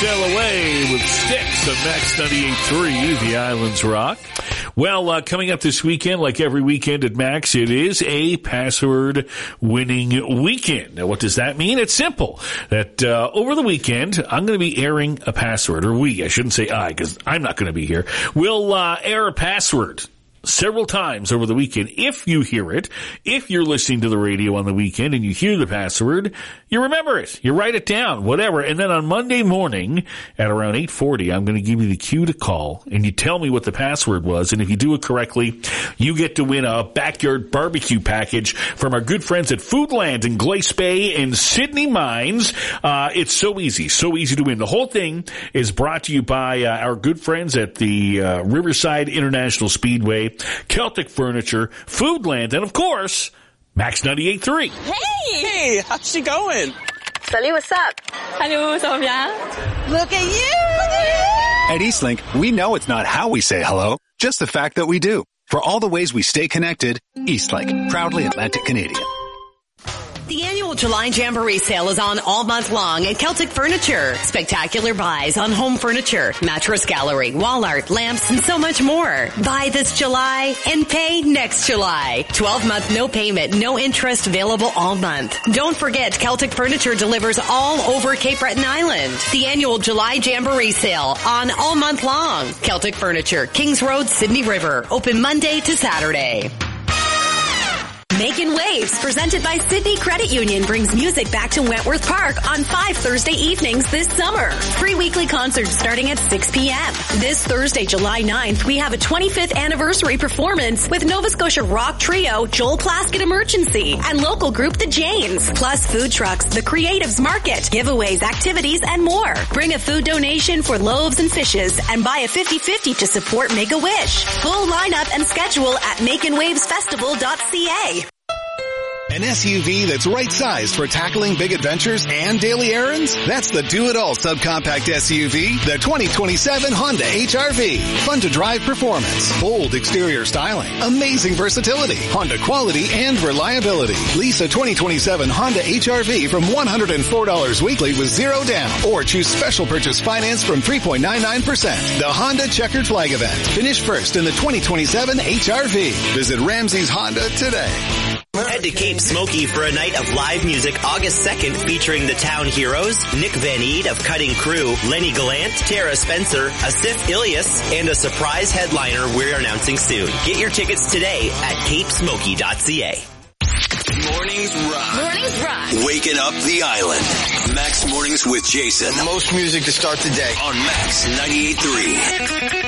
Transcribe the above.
Sail Away with Styx on Max 98.3, The Islands Rock. Well, coming up this weekend, like every weekend at Max, it is a password-winning weekend. Now, what does that mean? It's simple. That over the weekend, I'm going to be airing a password, or we, I shouldn't say I, because I'm not going to be here. We'll air a password several times over the weekend. If you hear it, if you're listening to the radio on the weekend and you hear the password, you remember it. You write it down, whatever. And then on Monday morning at around 8:40, I'm going to give you the cue to call and you tell me what the password was. And if you do it correctly, you get to win a backyard barbecue package from our good friends at Foodland in Glace Bay and Sydney Mines. It's so easy to win. The whole thing is brought to you by our good friends at the Riverside International Speedway, Celtic Furniture, Foodland, and of course, Max 98.3. Hey, how's she going? Salut, what's up? Hello, ça va bien? Look at you! At Eastlink, we know it's not how we say hello, just the fact that we do. For all the ways we stay connected, Eastlink, proudly Atlantic Canadian. The annual July Jamboree sale is on all month long at Celtic Furniture. Spectacular buys on home furniture, mattress gallery, wall art, lamps, and so much more. Buy this July and pay next July. 12-month no payment, no interest available all month. Don't forget, Celtic Furniture delivers all over Cape Breton Island. The annual July Jamboree sale on all month long. Celtic Furniture, Kings Road, Sydney River. Open Monday to Saturday. Making Waves, presented by Sydney Credit Union, brings music back to Wentworth Park on 5 Thursday evenings this summer. Free weekly concerts starting at 6 p.m. This Thursday, July 9th, we have a 25th anniversary performance with Nova Scotia rock trio Joel Plaskett Emergency and local group The Janes, plus food trucks, the Creatives Market, giveaways, activities, and more. Bring a food donation for loaves and fishes and buy a 50-50 to support Make-A-Wish. Full lineup and schedule at makeandwavesfestival.ca. An SUV that's right-sized for tackling big adventures and daily errands? That's the do-it-all subcompact SUV, the 2027 Honda HR-V. Fun-to-drive performance, bold exterior styling, amazing versatility, Honda quality and reliability. Lease a 2027 Honda HR-V from $104 weekly with zero down, or choose special purchase finance from 3.99%. The Honda Checkered Flag event. Finish first in the 2027 HR-V. Visit Ramsey's Honda today. Head to Cape Smoky for a night of live music August 2nd featuring the Town Heroes, Nick Van Eed of Cutting Crew, Lenny Gallant, Tara Spencer, Asif Ilyas, and a surprise headliner we're announcing soon. Get your tickets today at capesmoky.ca. Mornings Rock. Mornings Rock. Waking up the island. Max Mornings with Jason. Most music to start the day. On Max 98.3.